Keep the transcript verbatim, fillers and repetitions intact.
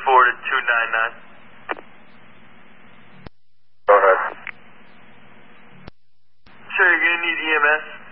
four to two nine nine. Go ahead. Sir, you're going to need E M S.